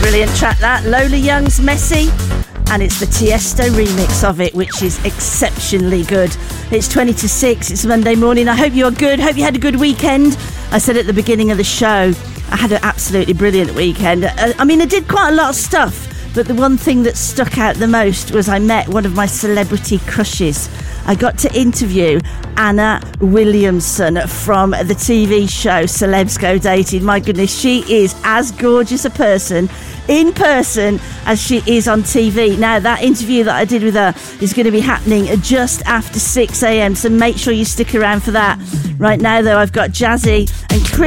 brilliant track, that. Lola Young's Messy, and it's the Tiesto remix of it, which is exceptionally good. It's 20 to 6, it's Monday morning. I hope you're good, hope you had a good weekend. I said at the beginning of the show, I had an absolutely brilliant weekend. I did quite a lot of stuff, but the one thing that stuck out the most was I met one of my celebrity crushes. I got to interview Anna Williamson from the TV show Celebs Go Dating. My goodness, she is as gorgeous a person in person as she is on TV. Now, that interview that I did with her is going to be happening just after 6 a.m, so make sure you stick around for that. Right now, though, I've got Jazzy and Chris